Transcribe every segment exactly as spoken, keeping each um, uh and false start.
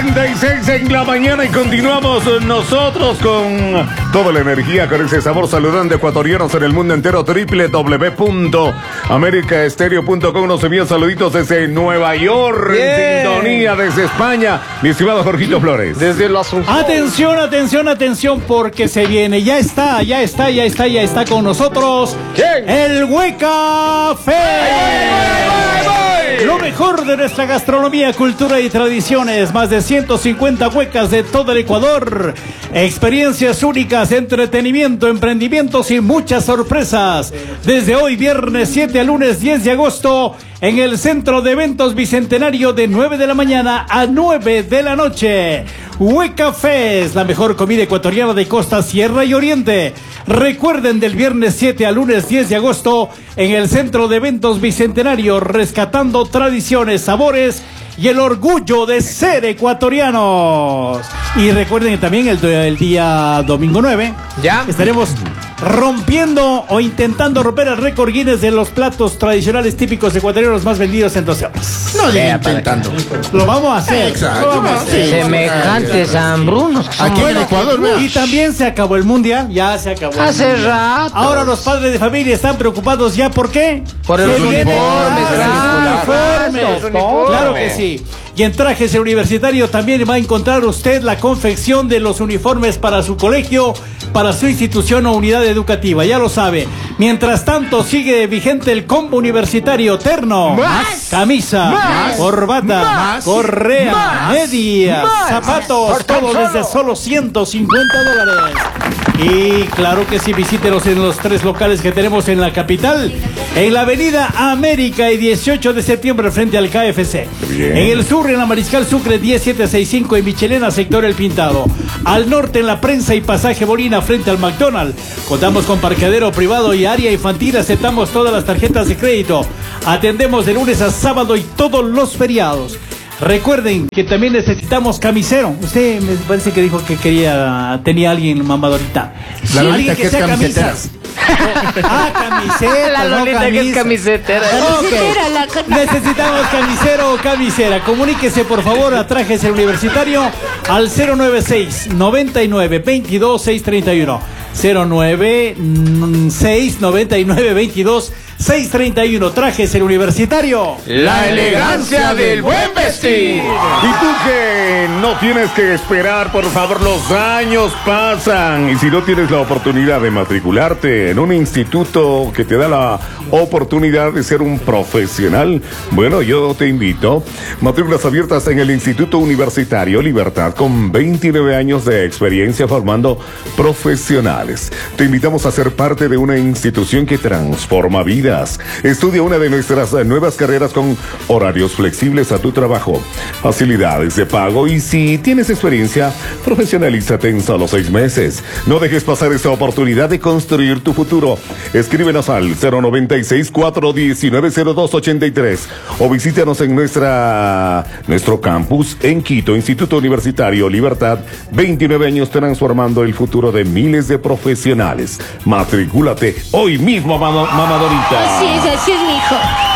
treinta y seis en la mañana y continuamos nosotros con toda la energía, con ese sabor, saludando ecuatorianos en el mundo entero. doble u doble u doble u punto america estéreo punto com. Nos envían saluditos desde Nueva York, yeah. En sintonía desde España, mi estimado Jorgito Flores. Desde la Asunción. Atención, atención, atención, porque se viene, ya está, ya está, ya está, ya está con nosotros. ¿Quién? El Hueca Fe. Lo mejor de nuestra gastronomía, cultura y tradiciones. Más de ciento cincuenta huecas de todo el Ecuador. Experiencias únicas, entretenimiento, emprendimientos y muchas sorpresas. Desde hoy, viernes siete a lunes diez de agosto, en el Centro de Eventos Bicentenario, de nueve de la mañana a nueve de la noche. Hueca Fest, la mejor comida ecuatoriana de costa, sierra y oriente. Recuerden, del viernes siete al lunes diez de agosto, en el Centro de Eventos Bicentenario, rescatando tradiciones, sabores y el orgullo de ser ecuatorianos. Y recuerden que también el, el día domingo nueve, ¿ya? Estaremos rompiendo o intentando romper el récord Guinness de los platos tradicionales típicos ecuatorianos más vendidos en doce horas. No le intentando. Lo vamos a hacer. Exacto. Lo vamos a hacer. Semejantes hambrunos. Aquí en Ecuador, ¿no? Y también se acabó el mundial. Ya se acabó. Hace rato. Ahora los padres de familia están preocupados ya. ¿Por qué? Por los uniformes. Uniformes. Claro que sí. Y en Trajes Universitario también va a encontrar usted la confección de los uniformes para su colegio, para su institución o unidad educativa, ya lo sabe. Mientras tanto, sigue vigente el combo universitario: terno, más, camisa, más, corbata, más, correa, más, medias, más, zapatos, todo desde solo ciento cincuenta dólares. Y claro que sí, visítenos en los tres locales que tenemos en la capital: en la avenida América y dieciocho de septiembre frente al K F C. Bien. En el sur, en la Mariscal Sucre diecisiete sesenta y cinco en Michelena, sector El Pintado. Al norte, en la Prensa y Pasaje Bolina frente al McDonald's. Contamos con parqueadero privado y área infantil. Aceptamos todas las tarjetas de crédito. Atendemos de lunes a sábado y todos los feriados. Recuerden que también necesitamos camisero. Usted me parece que dijo que quería, tenía alguien mamadorita. La Lolita, alguien que es sea camisetera. camisas. Ah, camiseta. La Lolita, no que es camisetera. Ok. Necesitamos camisero o camisera. Comuníquese por favor a Trajes el Universitario al cero noventa y seis, noventa y nueve, veintidós, seiscientos treinta y uno. cero noventa y seis, noventa y nueve, veintidós, seiscientos treinta y uno. Trajes el Universitario. La elegancia del buen vestir. Y tú que no tienes que esperar, por favor, los años pasan. Y si no tienes la oportunidad de matricularte en un instituto que te da la oportunidad de ser un profesional, bueno, yo te invito. Matrículas abiertas en el Instituto Universitario Libertad, con veintinueve años de experiencia formando profesionales. Te invitamos a ser parte de una institución que transforma vidas. Estudia una de nuestras nuevas carreras con horarios flexibles a tu trabajo, facilidades de pago, y si tienes experiencia, profesionalízate en solo seis meses. No dejes pasar esta oportunidad de construir tu futuro. Escríbenos al cero noventa y seis, cuatrocientos diecinueve, cero dos ochenta y tres o visítanos en nuestra nuestro campus en Quito. Instituto Universitario Libertad, veintinueve años transformando el futuro de miles de profesionales. Matricúlate hoy mismo, mam mamadorita. Así es, así es, mijo.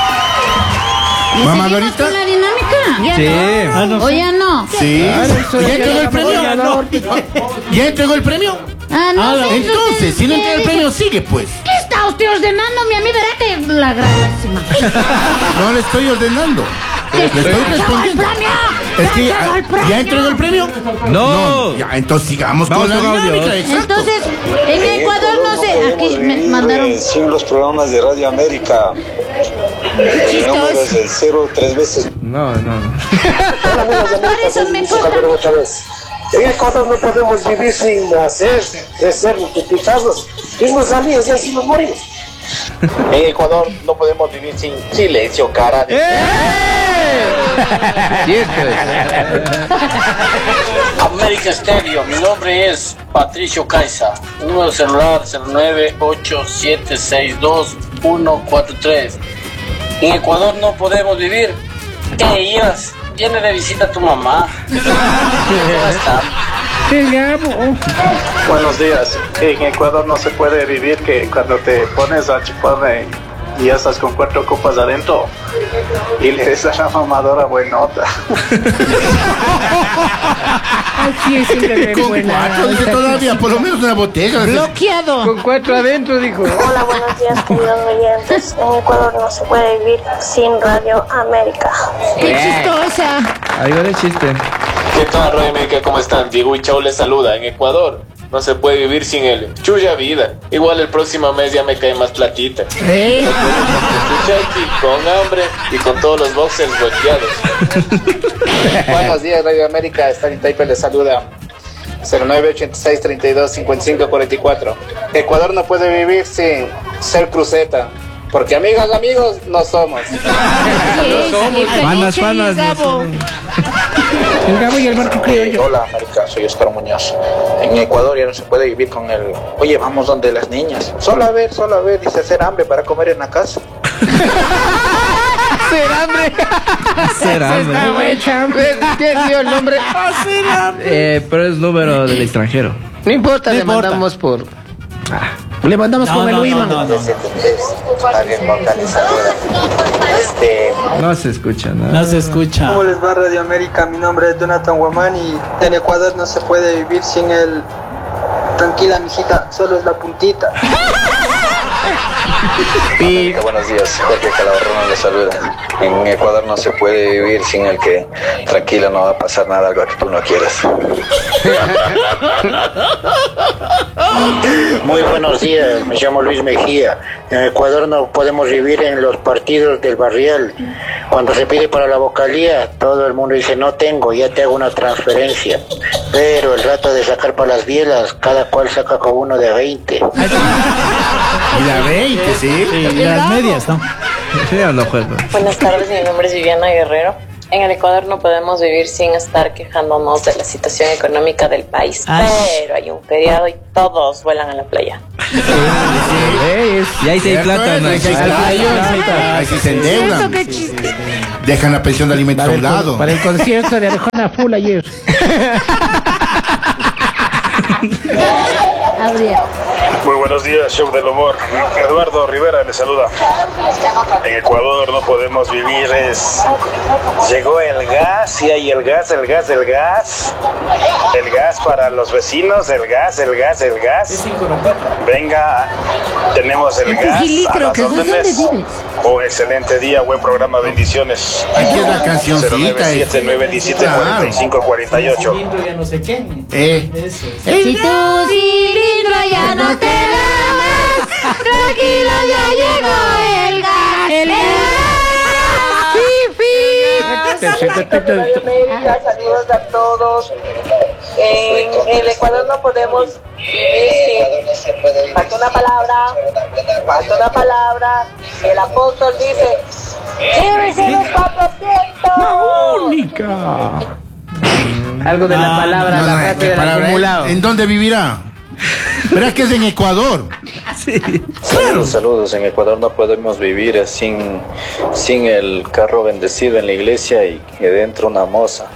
¿Mamadorita? ¿Con la dinámica? ¿Ya Sí. no? Ah, no ¿O sé. ya no? Sí. ¿Ya entregó el premio? Ya no. ¿Ya entregó el premio? Ah, no. Ah, sí, Entonces, si no entrega el ¿qué premio, dice? sigue pues. ¿Qué está usted ordenándome a mí? Verá que la gravísima. No le estoy ordenando. Le estoy respondiendo. Es que ya, ¿ya entregó el premio? No. Ya, entonces sigamos Vamos con la con audio. dinámica, exacto. Entonces, en Ecuador no sé, aquí me mandaron. En los programas de Radio América. El número es el cero tres veces. No, no, no. Por eso me cortan. Otra vez. En Ecuador no podemos vivir sin hacer, de ser multiplicados. Mismos amigos y así nos morimos. En Ecuador no podemos vivir sin silencio, cara de... Sí, es que... América Estéreo, mi nombre es Patricio Caiza, número celular cero nueve ocho siete seis dos uno cuatro tres. En Ecuador no podemos vivir. ¿Qué ibas? Viene de visita a tu mamá. ¿Cómo está? Buenos días. En Ecuador no se puede vivir que cuando te pones a chupar en y ya estás con cuatro copas adentro y le des a la mamadora buenota. Así es, siempre Con cuatro, dice todavía, por lo menos una botella. bloqueado. Con cuatro adentro, dijo. Hola, buenos días, queridos oyentes. En Ecuador no se puede vivir sin Radio América. ¡Qué chistosa! Ahí va el chiste. ¿Qué tal, Radio América? ¿Cómo están? Diego y Chau les saluda. En Ecuador no se puede vivir sin él. Chuya vida. Igual el próximo mes ya me cae más platita. ¿Eh? No puedo con chuchaqui, con hambre y con todos los boxers bloqueados. Buenos días, Radio América. Stalin Taipe les saluda. cero nueve ochenta y seis treinta y dos cincuenta y cinco cuarenta y cuatro. Ecuador no puede vivir sin ser cruceta, porque amigas, amigos, no somos. Panas, panas. El Gabo y el Marco Criollo. Hola, América, soy Oscar Muñoz. En Ecuador ya no se puede vivir con el oye, vamos donde las niñas. Solo a ver, solo a ver, dice hacer hambre para comer en la casa. Hacer hambre. Hacer hambre. ¿Qué dio el nombre? Hacer hambre. Eh, pero es número del extranjero. No importa, No le importa. mandamos por. Le mandamos No, con el no, Wiman. no, no, no. Este, No se escucha, ¿no? No se escucha. ¿Cómo les va, Radio América? Mi nombre es Jonathan Guamán y en Ecuador no se puede vivir sin el... Tranquila, mijita, solo es la puntita. América, buenos días, Jorge Calahorrón les saluda. En Ecuador no se puede vivir sin el que tranquila, no va a pasar nada, algo que tú no quieras. Muy buenos días, me llamo Luis Mejía. En Ecuador no podemos vivir en los partidos del barrial. Cuando se pide para la vocalía, todo el mundo dice no tengo, ya te hago una transferencia. Pero el rato de sacar para las bielas, cada cual saca con uno de veinte. Y la veinte, sí. Sí, y las medias, ¿no? Sí, no juego. Buenas tardes, mi nombre es Viviana Guerrero. En el Ecuador no podemos vivir sin estar quejándonos de la situación económica del país. Ay. Pero hay un feriado y todos vuelan a la playa. Y ahí sí hay plata, ¿no? Ahí sí hay plata. Ahí sí se endeudan. Qué chiste. Dejan la pensión de alimentos a un lado. Para el concierto de Arjona Full ayer. Muy buenos días, show del humor. Eduardo Rivera le saluda. En Ecuador no podemos vivir, es... Llegó el gas, y hay el gas, el gas, el gas. El gas para los vecinos, el gas, el gas, el gas. Venga, tenemos el gas a las órdenes. Un excelente día, buen programa, bendiciones. Aquí es la cancioncita. cero nueve siete nueve uno siete cuatro cinco cuatro ocho. Ya no sé qué. Eh. Eso. Si tu cilindro ya no te da más, tranquilo, ya llegó el gas. El Saludos a todos. En el Ecuador no podemos vivir sin... Falta una palabra, falta una palabra. Y el apóstol dice... ¡Llévese los cuatrocientos! Mónica. Algo de la palabra, No, la no, frase ¿qué del palabra acumulado. es? ¿En dónde vivirá? Verás que es en Ecuador. Saludos, saludos. En Ecuador no podemos vivir sin, sin el carro bendecido en la iglesia y, y dentro una moza.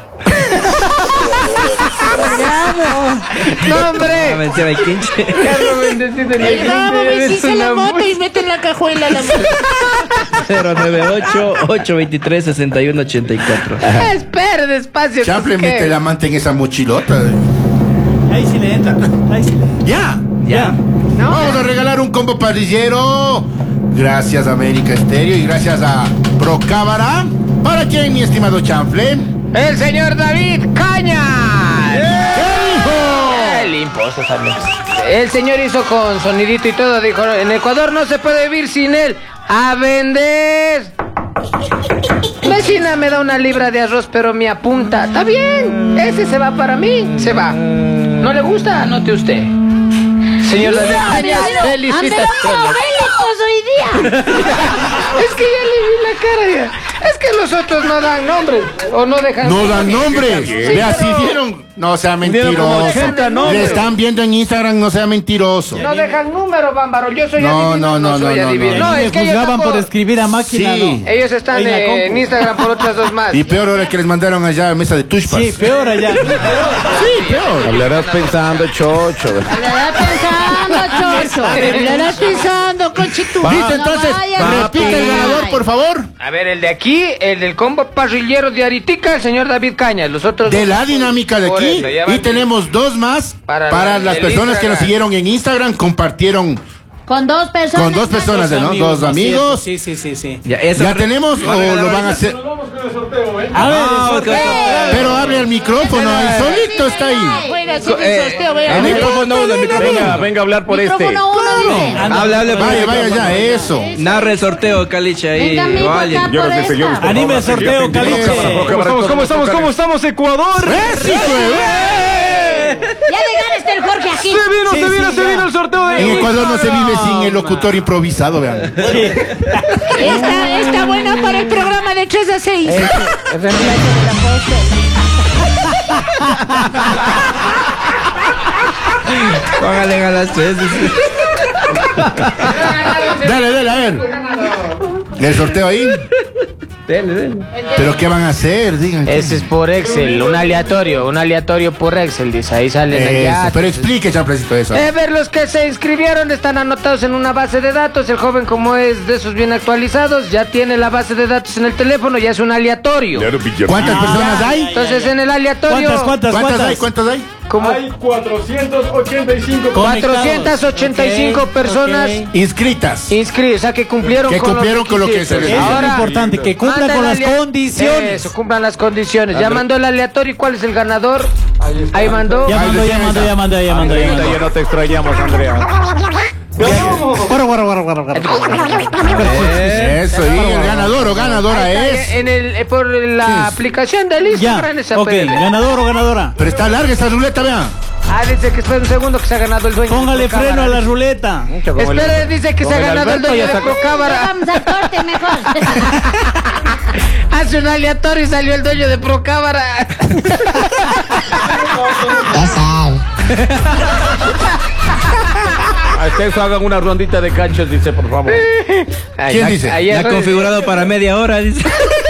¡No, hombre! A ver, se va el quinche. Carlos bendecido en la El Gabo iglesia, me eres dice la una moto y mete en la cajuela la moto. cero nueve ocho, ocho dos tres, seis uno ocho cuatro. Espera, despacio. Chaple ¿qué? mete la manta en esa mochilota. Ahí sí le entra. Ahí sí le... Ya. Ya. No, Vamos a regalar un combo parrillero. Gracias a América Estéreo y gracias a Procámara. ¿Para quién, mi estimado Chanfle? el señor David Cañas. ¿Qué dijo? El impuesto también. El señor hizo con sonidito y todo, dijo, en Ecuador no se puede vivir sin él. ¡A vender! Vecina me da una libra de arroz, pero me apunta. Está bien, ese se va para mí, se va. ¿No le gusta? Anote usted. Señor David Cañas, felicitaciones. hoy día. Es que ya le vi la cara ya. Es que los otros no dan nombres o no dejan. No dan nombres. Sí, Vea, si pero- dieron. No sea Dieron como mentiroso. ochenta nombres. Le están viendo en Instagram, no sea mentiroso. No dejan número, bámbaro. Yo soy No, adivino. no, no, soy no, no, adivino. no. Me es que ellos juzgaban tampoco- por escribir a máquina, Sí. ¿no? Ellos están Ahí en la eh, compu. en Instagram por otras dos más. Y peor ahora que les mandaron allá a mesa de tushpas. Sí, peor allá. Sí, peor. Hablarás pensando, chocho. Le da pensando, chocho. eso. Le estás pisando, conchito. Listo, entonces, repite el ganador, por favor. A ver, el de aquí, el del combo parrillero de Aritica, el señor David Cañas. Los otros De dos- la dinámica de Por aquí. eso, ya Y van- tenemos dos más Para para, la- las el personas que nos Instagram. siguieron en Instagram. Compartieron Con dos personas. con dos personas, ¿no? Dos amigos. Sí, sí, sí, sí. Ya, eso- ¿Ya tenemos Van a o ganar lo van a ahorita. hacer? A ver, Ah, el sorteo. ok. Pero hable al micrófono, ahí solito está ahí. Bueno, sí, Eh, sorteo, voy a el ver. micrófono uno, el micrófono Venga, uno. venga a hablar por este. Micrófono uno, dice. Hable, hable. por Vaya, el vaya micrófono. ya, eso. Narra el sorteo, Caliche, ahí. Venga, amigo, o alguien. acá. Señoras y por señores, esta. por Anime el favor, sorteo, aquí, Caliche. aquí, aquí, ¿Cómo aquí, estamos, cómo aquí, estamos, aquí, cómo estamos, Ecuador? ¡Eso, hijo Ya de ganas está el Jorge aquí. Se vino, se vino, se vino el sorteo de En Ecuador no se vive sin el locutor improvisado, vean. Está, está buena para el programa de tres a seis. Póngale a las tres. dice. Dale, dale, a ver. El sorteo ahí. Dele, dele. ¿Pero qué van a hacer? Digan. Ese es por Excel, un aleatorio, un aleatorio por Excel, dice, ahí salen allá. Eso, pero explique, champrecito, eso. Eh, ver, los que se inscribieron están anotados en una base de datos. El joven, como es de esos bien actualizados, ya tiene la base de datos en el teléfono, ya es un aleatorio. ¿Cuántas personas hay? Entonces, en el aleatorio... ¿Cuántas, cuántas, ¿Cuántas cuántas? hay? ¿Cuántas hay? Como Hay cuatrocientos ochenta y cinco cuatrocientas ochenta y cinco Ok, personas ok. Inscritas. inscritas, o sea, que cumplieron Que con cumplieron con lo que se les Eso es lo Ahora, importante, que cumplan manda con el las alea- condiciones. Eso, cumplan las condiciones. Ya mandó el aleatorio. ¿Y cuál es el ganador? Ahí mandó. Ya mandó, ya mandó, ya mandó, ya mandó, ya mandó. Ya no te extrañamos, Andrea. Guarra, guarra, guarra, guarra, guarra. Eso, y el ganador o ganadora Ahí está, es. en el, eh, por la aplicación del Ya, Instagram. esa ok, P L. ganador o ganadora. Pero está larga esa ruleta, vean. Ah, dice que espera un segundo que se ha ganado el dueño. Póngale de freno a Procámara. la ruleta. Espera, dice que se ha ganado el dueño de Procámara. Vamos al corte mejor. Hace un aleatorio y salió el dueño de Procámara. A ustedes hagan una rondita de cachos, dice, por favor. ¿Quién dice? Ya configurado para media hora, dice.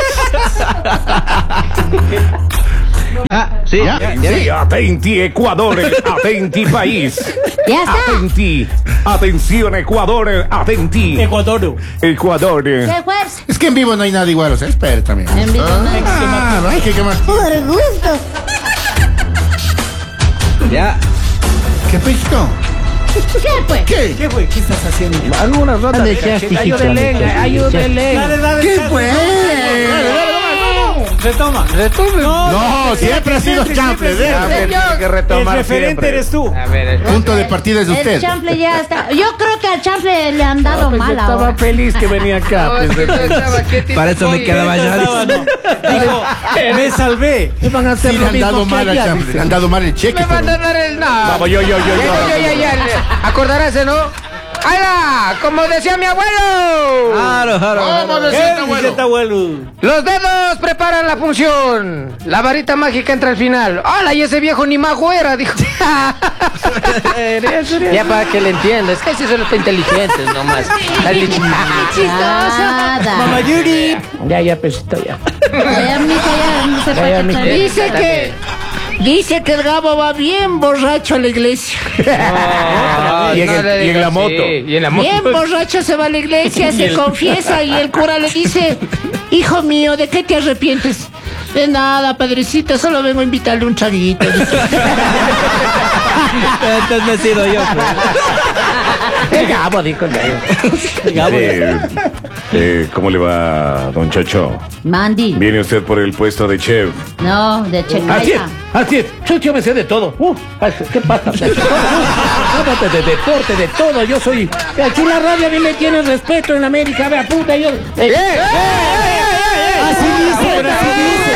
Ah, sí, Ya, ya, ya. sí, atenti Ecuador, atenti país. Ya está. Atenti, atención Ecuador, atenti. Ecuador. Ecuador. ¿Qué juez? Es que en vivo no hay nada igual, o sea, espera también. En vivo no hay Ah, no hay que quemar. Por gusto. Ya. ¿Qué pechito? ¿Qué pues? ¿Qué? ¿Qué fue? ¿Qué estás haciendo? Algunas rondas de cachos. Ayúdenle, ayúdenle. Dale, dale, ¿Qué dale, fue? dale, dale, dale, dale. Retoma. Retome. No, siempre ha sido chample. siempre, déjame. A ver, tiene que El retomar referente siempre. eres tú. A ver, Punto de partida es de El usted. chample ya está. Yo creo que al chample le han dado mal Estaba ahora. feliz que venía acá. no, es que yo estaba, ¿qué tipo Para eso me soy? quedaba ya. Estaba, no. Dijo, me salvé. Van a hacer Sí, le lo han mismo dado que mal al allá, chample. dice. Le han dado mal el cheque. Me van a pero- dar el no. Vamos, yo, yo, yo, yo. Ya, ya, ya, ya. Acordarás, ¿no? ¡Ahí va! Como decía mi abuelo. Claro, claro. ¿Cómo ¿Qué decía tu dice abuelo? tu abuelo? Los dedos preparan la función. La varita mágica entra al final. ¡Hala! Y ese viejo ni mago era, dijo. Ya para que le entienda. Es que ese solo está inteligente nomás. Dale, Nada. Mamá Yuri. Ya, ya, pesito, ya. Ya, mijo, ya no se puede mijo. traer. Dice que. Dice que el Gabo va bien borracho a la iglesia. Y en el- y en la moto. Y en la moto. Bien borracho se va a la iglesia, se confiesa y el cura le dice, hijo mío, ¿de qué te arrepientes? De nada, padrecito, solo vengo a invitarle un traguito. Entonces me he sido yo. Pues. El Gabo, dijo el Gabo. Eh, eh, ¿Cómo le va, don Chacho? Mandy. Viene usted por el puesto de chef. No, de Así es, Checaiza. así es. Yo, yo me sé de todo. Uh, ¿qué pasa? De todo. Háblate de deporte, de todo. Yo soy. Aquí en la radio a mí me tienen respeto en América. Vea, puta, yo. Eh, Así dice, así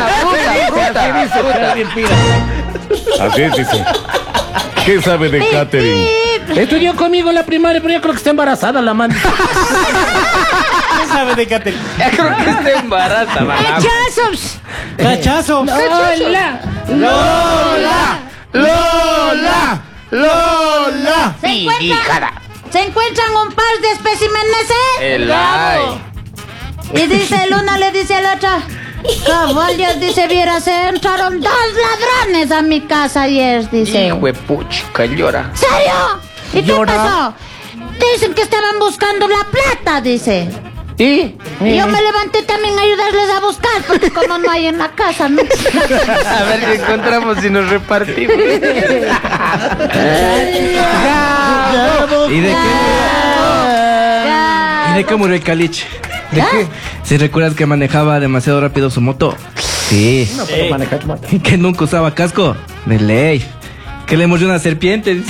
dice. Así es, dice. ¿Qué sabe de catering? Estudió conmigo en la primaria, pero yo creo que está embarazada la man. ¿Qué sabe de Catel? Creo que está embarazada. ¡Cachazos! Cachazo. ¡Lola! ¡Lola! ¡Lola! ¡Lola! Se encuentran, se encuentran un par de especímenes, ¿eh? El ay. Y dice el uno, le dice al otro, caballos, dice, vieras, entraron dos ladrones a mi casa ayer, dice. Hijo de puchica, llora. ¿Serio? ¿Y qué Llora. pasó? Dicen que estaban buscando la plata, dice. ¿Y? Y yo me levanté también a ayudarles a buscar, porque como no hay en la casa, ¿no? A ver si encontramos y nos repartimos. ¿Y de qué? ¿Y de qué murió el caliche? ¿De qué? Si recuerdas que manejaba demasiado rápido su moto. Sí. No puedo manejar tu moto. Y que nunca usaba casco. De ley. Que le mordió una serpiente.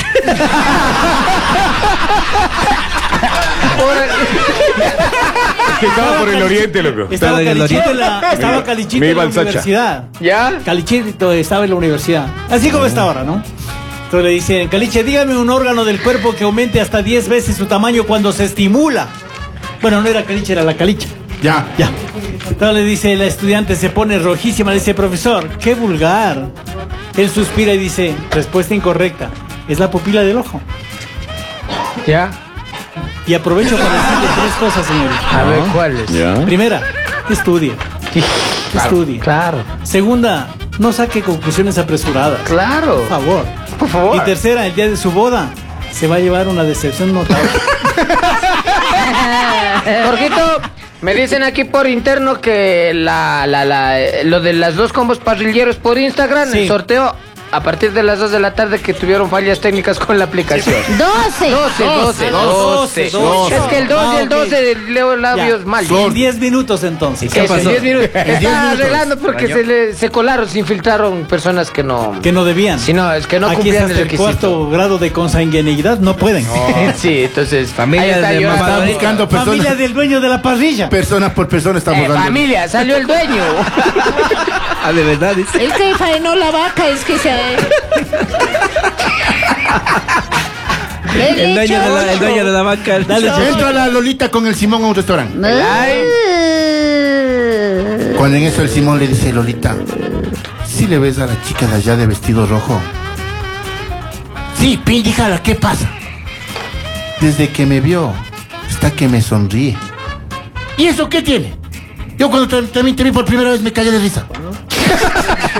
Que estaba por el oriente, loco. Estaba en el Calichito en oriente. la, estaba Calichito Me en iba la al Sacha. universidad. ¿Ya? Calichito estaba en la universidad. Así como está ahora, ¿no? Entonces le dicen, Caliche, dígame un órgano del cuerpo que aumente hasta diez veces su tamaño cuando se estimula. Bueno, no era Caliche, era la Calicha. Ya. Ya. Entonces le dice, la estudiante se pone rojísima, le dice, profesor, qué vulgar. Él suspira y dice, respuesta incorrecta, es la pupila del ojo. ¿Ya? Y aprovecho para decirle tres cosas, señorita. A ver, ¿cuáles? ¿Ya? Primera, estudie. Estudie. Claro. Segunda, no saque conclusiones apresuradas. Claro. Por favor. Por favor. Y tercera, el día de su boda se va a llevar una decepción notable. Jorgito, me dicen aquí por interno que la, la, la, eh, lo de las dos combos parrilleros por Instagram, Sí. el sorteo a partir de las dos de la tarde que tuvieron fallas técnicas con la aplicación. doce. doce, doce, doce, doce. Es que el dos y el Ah, ok. doce leo labios Ya. mal. En diez minutos entonces. ¿Qué Eso, en pasó? diez minutos. diez Está minutos. arreglando porque se, le, se colaron, se infiltraron personas que no... Que no debían. Sí, no, es que no Aquí cumplían hasta el el requisito. cuarto grado de consanguinidad no pueden. Sí, entonces... Familia ahí está, de yo mamá estaba Dorita. Buscando Familia personas, del dueño de la parrilla. personas por persona estamos Eh, dando. familia, salió el dueño. Ah, de verdad, dice. Es que faenó la vaca, es que se... El dueño de la, el dueño de la vaca. Dale, Entra la Lolita con el Simón a un restaurante. Cuando en eso el Simón le dice, Lolita, ¿sí le ves a la chica de allá de vestido rojo? Sí, pindíjala, ¿qué pasa? Desde que me vio, está que me sonríe. ¿Y eso qué tiene? Yo cuando te- también te vi por primera vez me cagué de risa.